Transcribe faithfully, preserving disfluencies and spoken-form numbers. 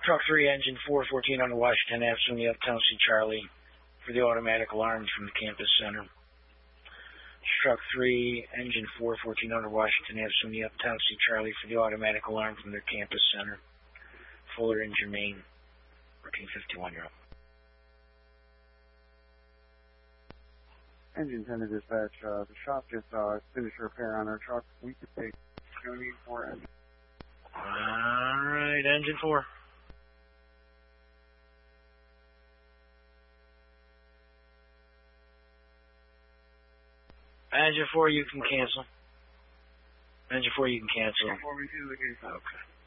Truck three, engine four, fourteen hundred Washington Avenue from the Uptown C. Charlie for the automatic alarms from the campus center. Truck three, engine four, fourteen hundred Washington Avenue from the Uptown C. Charlie for the automatic alarm from their campus center. Fuller and Germain, working fifty-one year old. Engine ten to dispatch, uh, the shop just uh, finished repair on our truck. We could take Johnny for engine. Alright, engine four. Engine four, you can cancel. Engine four, you can cancel. Before we do the Okay.